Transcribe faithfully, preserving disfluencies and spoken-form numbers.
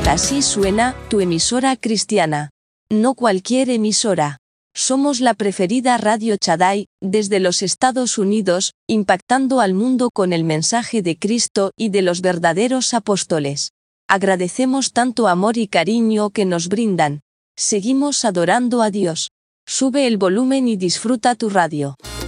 Así suena tu emisora cristiana. No cualquier emisora. Somos la preferida Radio Shaddai, desde los Estados Unidos, impactando al mundo con el mensaje de Cristo y de los verdaderos apóstoles. Agradecemos tanto amor y cariño que nos brindan. Seguimos adorando a Dios. Sube el volumen y disfruta tu radio.